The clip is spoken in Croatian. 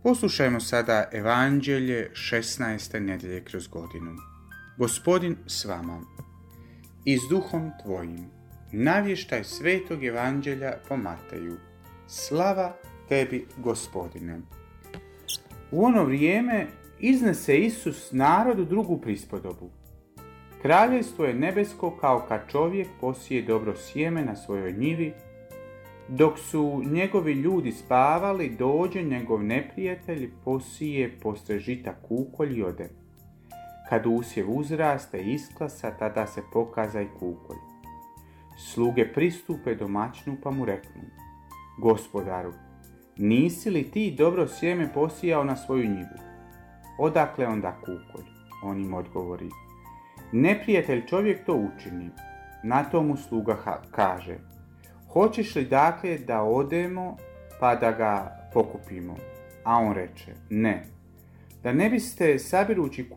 Poslušajmo sada Evanđelje 16. nedjelje kroz godinu. Gospodin s vama i s duhom tvojim. Navještaj svetog Evanđelja po Mateju. Slava tebi, Gospodine. U ono vrijeme iznese Isus narodu drugu prispodobu. Kraljevstvo je nebesko kao kad čovjek posije dobro sjeme na svojoj njivi. Dok su njegovi ljudi spavali, dođe njegov neprijatelj, posije postre žita kukolj i ode. Kad usjev uzraste i isklasa, tada se pokaza i kukolj. Sluge pristupe domaćinu pa mu reknu: Gospodaru, nisi li ti dobro sjeme posijao na svoju njivu? Odakle onda kukolj? On im odgovori: neprijatelj čovjek to učini. Na to mu sluga kaže: hoćeš li dakle da odemo pa da ga pokupimo? A on reče: ne, da ne biste sabirući